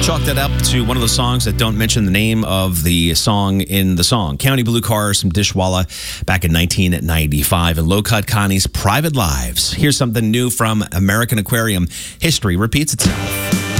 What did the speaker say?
Chalk that up to one of those songs that don't mention the name of the song in the song. County Blue Cars from Dishwalla back in 1995 and Low Cut Connie's Private Lives. Here's something new from American Aquarium. History repeats itself.